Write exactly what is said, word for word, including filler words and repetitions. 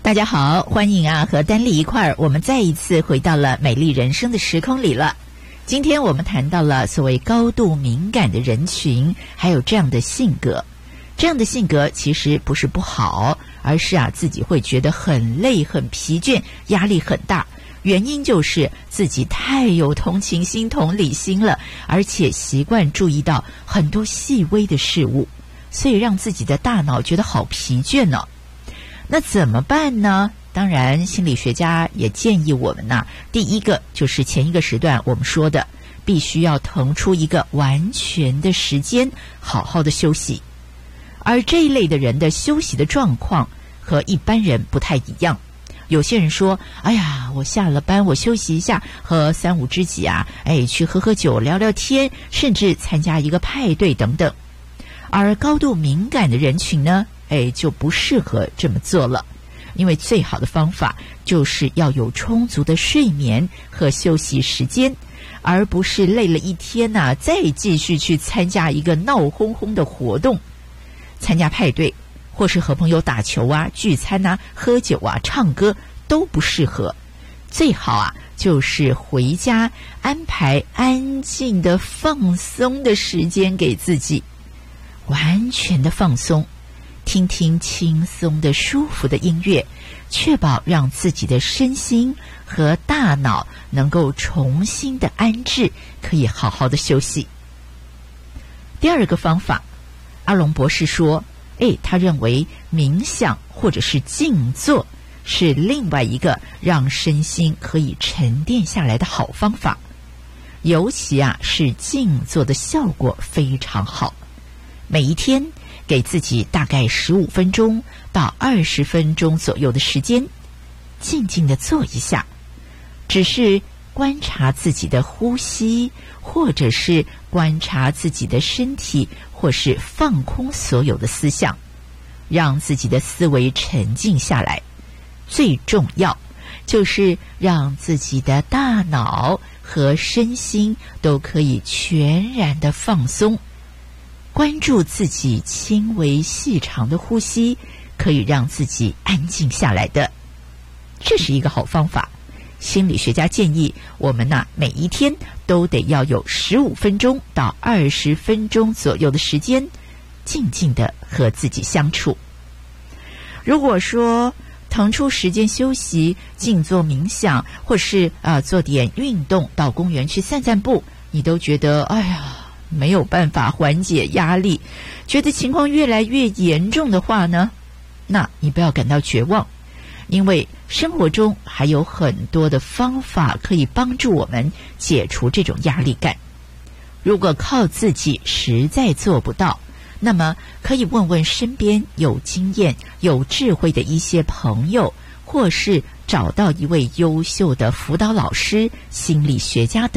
大家好，欢迎啊和丹丽一块儿，我们再一次回到了美丽人生的时空里了。今天我们谈到了所谓高度敏感的人群，还有这样的性格。这样的性格其实不是不好，而是啊自己会觉得很累、很疲倦，压力很大。原因就是自己太有同情心、同理心了，而且习惯注意到很多细微的事物，所以让自己的大脑觉得好疲倦呢、哦。那怎么办呢？当然心理学家也建议我们呢、啊，第一个就是前一个时段我们说的，必须要腾出一个完全的时间好好的休息。而这一类的人的休息的状况和一般人不太一样。有些人说，哎呀，我下了班我休息一下，和三五知己啊，哎，去喝喝酒聊聊天，甚至参加一个派对等等。而高度敏感的人群呢，哎，就不适合这么做了，因为最好的方法就是要有充足的睡眠和休息时间，而不是累了一天啊，再继续去参加一个闹哄哄的活动，参加派对，或是和朋友打球啊、聚餐啊、喝酒啊、唱歌都不适合。最好啊，就是回家安排安静的放松的时间给自己，完全的放松。听听轻松的舒服的音乐，确保让自己的身心和大脑能够重新的安置，可以好好的休息。第二个方法，阿龙博士说，诶，他认为冥想或者是静坐是另外一个让身心可以沉淀下来的好方法，尤其啊是静坐的效果非常好。每一天给自己大概十五分钟到二十分钟左右的时间，静静地坐一下，只是观察自己的呼吸，或者是观察自己的身体，或是放空所有的思想，让自己的思维沉静下来。最重要就是让自己的大脑和身心都可以全然的放松。关注自己轻微细长的呼吸，可以让自己安静下来的，这是一个好方法。心理学家建议我们呢、啊，每一天都得要有十五分钟到二十分钟左右的时间，静静的和自己相处。如果说腾出时间休息、静坐冥想，或是啊、呃、做点运动，到公园去散散步，你都觉得哎呀没有办法缓解压力，觉得情况越来越严重的话呢，那你不要感到绝望，因为生活中还有很多的方法可以帮助我们解除这种压力感。如果靠自己实在做不到，那么可以问问身边有经验、有智慧的一些朋友，或是找到一位优秀的辅导老师、心理学家等。